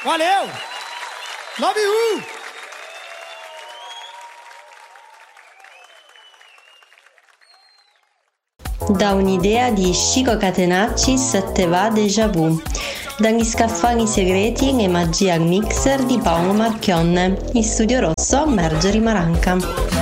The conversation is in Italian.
Valeu! Love you! Da un'idea di Chico Catenaccis te va déjà vu. Dagli scaffali segreti e magia al mixer di Paolo Marchionne. In studio rosso Marjorie Maranca.